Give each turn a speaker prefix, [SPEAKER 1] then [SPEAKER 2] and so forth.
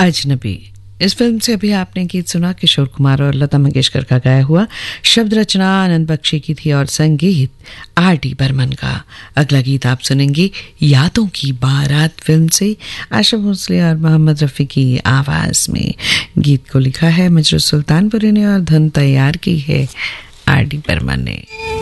[SPEAKER 1] अजनबी। इस फिल्म से अभी आपने गीत सुना किशोर कुमार और लता मंगेशकर का गाया हुआ। शब्द रचना आनंद बख्शी की थी और संगीत R.D. बर्मन का। अगला गीत आप सुनेंगे यादों की बारात फिल्म से आशा भोसले और मोहम्मद रफ़ी की आवाज में। गीत को लिखा है मजरू सुल्तानपुरी ने और धुन तैयार की है R.D. बर्मन ने।